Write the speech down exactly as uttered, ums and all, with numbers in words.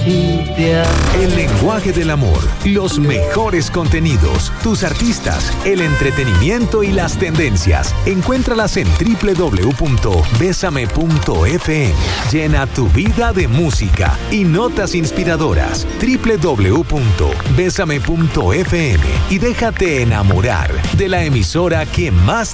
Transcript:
vida. El lenguaje del amor, los mejores contenidos, tus artistas, el entretenimiento y las tendencias. Encuéntralas en doble u doble u doble u punto besame punto efe eme. Llena tu vida de música y notas inspiradoras. doble u doble u doble u punto besame punto efe eme y déjate enamorar de la emisora que más